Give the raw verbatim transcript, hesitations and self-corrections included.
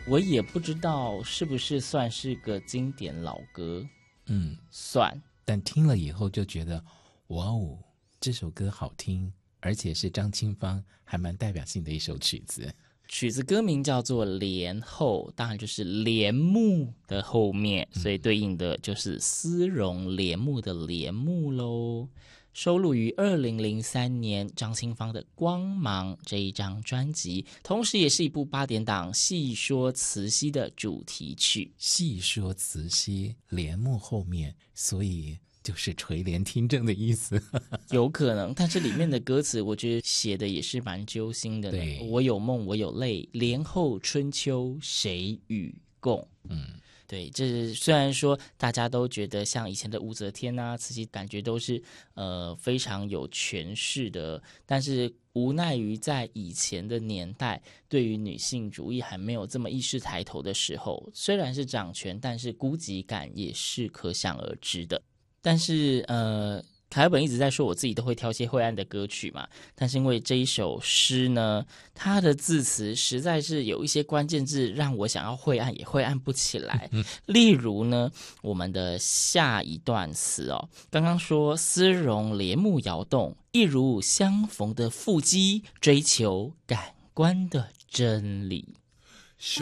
我也不知道是不是算是个经典老歌。 嗯， 算， 但听了以后就觉得，哇哦，这首歌好听，而且是张清芳还蛮代表性的一首曲子。 曲子歌名叫做《帘后》，当然就是帘幕的后面，所以对应的就是丝绒帘幕的帘幕咯。收录于二零零三年张清芳的《光芒》这一张专辑，同时也是一部八点档戏说慈禧的主题曲。 戏说慈禧，帘幕后面，所以就是垂帘听政的意思。 有可能，但是里面的歌词我觉得写的也是蛮揪心的呢。 对， 我有梦，我有泪，帘后春秋谁与共？ 嗯， 对，这虽然说大家都觉得像以前的武则天啊、慈禧，感觉都是呃非常有权势的，但是无奈于在以前的年代，对于女性主义还没有这么意识抬头的时候，虽然是掌权，但是孤寂感也是可想而知的。但是呃。凯尔本一直在说我自己都会挑些晦暗的歌曲嘛，但是因为这一首诗呢，它的字词实在是有一些关键字让我想要晦暗也晦暗不起来。例如呢，我们的下一段词哦，刚刚说丝绒帘幕摇动，一如相逢的腹肌，追求感官的真理。